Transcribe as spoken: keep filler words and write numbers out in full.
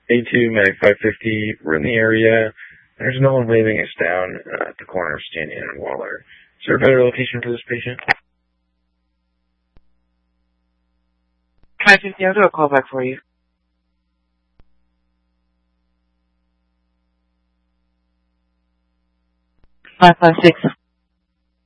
A two, Medic five fifty, we're in the area. There's no one waving us down uh, at the corner of Standing and Waller. Is there a better location for this patient? five fifty, I'll do a call back for you. five five six.